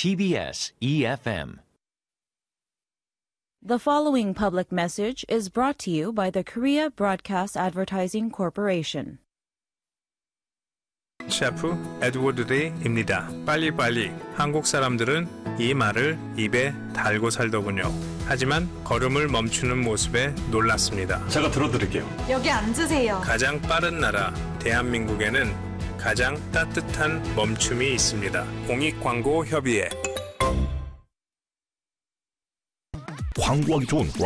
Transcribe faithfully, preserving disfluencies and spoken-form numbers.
T B S E F M. The following public message is brought to you by the Korea Broadcast Advertising Corporation. 셰프 에드워드 레이입니다. 빨리빨리. 한국 사람들은 이 말을 입에 달고 살더군요. 하지만 걸음을 멈추는 모습에 놀랐습니다. 제가 들어드릴게요. 여기 앉으세요. 가장 빠른 나라 대한민국에는 가장 따뜻한 멈춤이 있습니다. 공익광고협의회. 광고하기 좋은